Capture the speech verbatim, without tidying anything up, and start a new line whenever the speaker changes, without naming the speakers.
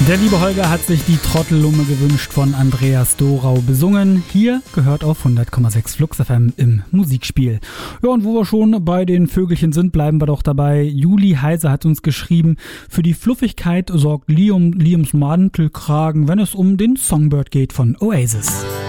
Der liebe Holger hat sich die Trottellumme gewünscht von Andreas Dorau besungen. Hier gehört auf hundert Komma sechs Flux F M im Musikspiel. Ja, und wo wir schon bei den Vögelchen sind, bleiben wir doch dabei. Juli Heiser hat uns geschrieben, für die Fluffigkeit sorgt Liam, Liams Mantelkragen, wenn es um den Songbird geht von Oasis.